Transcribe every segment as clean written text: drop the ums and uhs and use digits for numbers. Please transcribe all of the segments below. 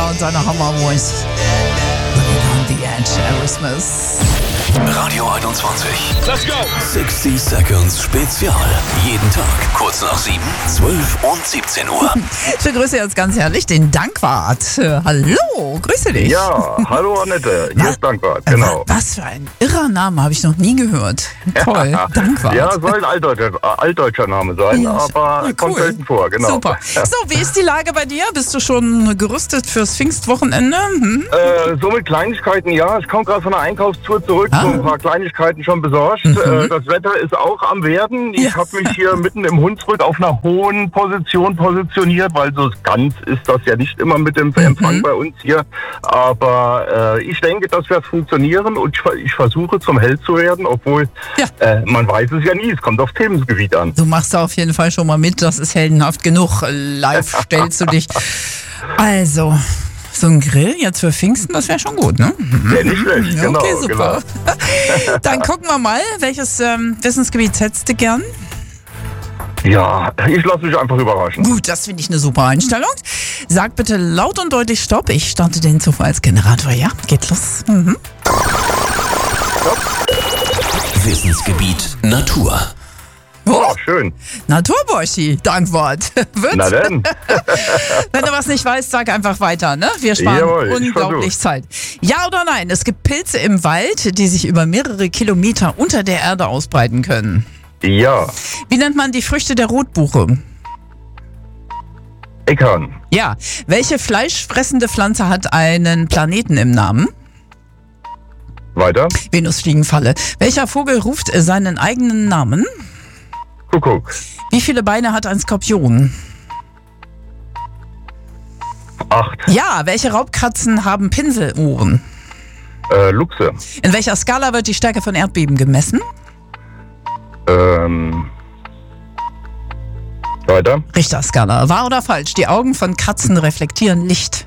und seiner Hammer-Voice. Living on the Edge, Aerosmith. Radio 21. Let's go! 60 Seconds Spezial. Jeden Tag kurz nach 7, 12 und 17 Uhr. Ich begrüße jetzt ganz herzlich den Dankwart. Hallo, grüße dich. Ja, hallo Annette, hier ist Dankwart, genau. Was für ein irrer Name, habe ich noch nie gehört. Toll, Dankwart. Ja, soll ein altdeutscher Name sein, Ja, aber cool. kommt selten vor, genau. Super. So, wie ist die Lage bei dir? Bist du schon gerüstet fürs Pfingstwochenende? So mit Kleinigkeiten, ja. Ich komme gerade von einer Einkaufstour zurück, so ein paar Kleinigkeiten schon besorgt. Das Wetter ist auch am Werden. Ich habe mich hier mitten im Hunsrück auf einer hohen Position positioniert, weil so ganz ist das ja nicht immer mit dem Empfang bei uns hier. Aber ich denke, das wird funktionieren und ich versuche zum Held zu werden, obwohl man weiß es ja nie. Es kommt auf Themengebiet an. Du machst da auf jeden Fall schon mal mit, das ist heldenhaft genug. Live stellst du dich. Also, so ein Grill jetzt für Pfingsten, das wäre schon gut, ne? Ja, nicht schlecht, Ja, genau. okay, super. Genau. Dann gucken wir mal, welches Wissensgebiet hättest du gern? Ja, ich lasse mich einfach überraschen. Gut, das finde ich eine super Einstellung. Sag bitte laut und deutlich Stopp. Ich starte den Zufallsgenerator. Ja, geht los. Wissensgebiet Natur. Oh, schön. Naturborschi, Dankwart. Na denn. Wenn du was nicht weißt, sag einfach weiter, ne? Wir sparen Jawohl, ich unglaublich Zeit. Ja oder nein? Es gibt Pilze im Wald, die sich über mehrere Kilometer unter der Erde ausbreiten können. Ja, Wie nennt man die Früchte der Rotbuche? Eckern. Ja. Welche fleischfressende Pflanze hat einen Planeten im Namen? Weiter. Venusfliegenfalle. Welcher Vogel ruft seinen eigenen Namen? Kuckuck. Wie viele Beine hat ein Skorpion? 8. Ja. Welche Raubkatzen haben Pinselohren? Luchse. In welcher Skala wird die Stärke von Erdbeben gemessen? Weiter. Richterskala. Wahr oder falsch? Die Augen von Katzen reflektieren Licht.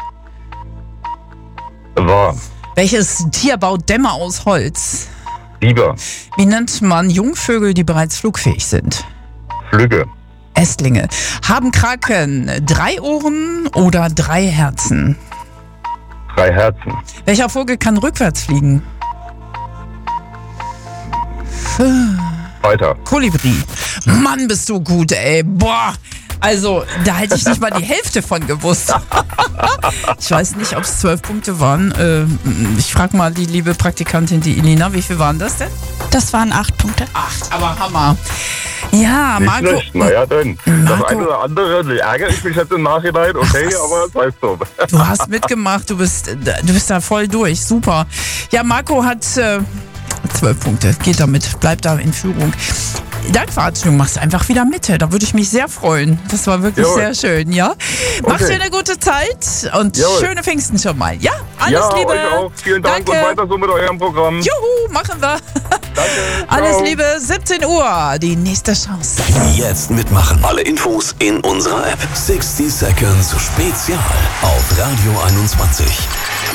Wahr. Welches Tier baut Dämme aus Holz? Lieber. Wie nennt man Jungvögel, die bereits flugfähig sind? Flügge. Ästlinge. Haben Kraken 3 Ohren oder 3 Herzen? 3 Herzen. Welcher Vogel kann rückwärts fliegen? Weiter. Kolibri. Mann, bist du gut, ey. Boah. Also, da hätte ich nicht mal die Hälfte von gewusst. Ich weiß nicht, ob es 12 Punkte waren. Ich frage mal die liebe Praktikantin, die Elina, wie viel waren das denn? Das waren 8 Punkte. 8, aber Hammer. Ja, Nicht Marco. schlecht. Naja, denn. Das Marco. eine oder andere ärgere ich mich jetzt im Nachhinein. Okay, aber das heißt so. Du hast mitgemacht, du bist da voll durch. Super. Ja, Marco hat 12 Punkte. Geht damit, bleibt da in Führung. Dankwart, du machst einfach wieder Mitte. Da würde ich mich sehr freuen. Das war wirklich sehr schön, ja? Mach dir eine gute Zeit und schöne Pfingsten schon mal. Ja, alles Liebe. Euch auch. Vielen Dank Danke. und weiter so mit eurem Programm. Juhu, machen wir. Danke. Alles Ciao. Liebe, 17 Uhr, die nächste Chance. Jetzt mitmachen. Alle Infos in unserer App. 60 Seconds Spezial auf Radio 21.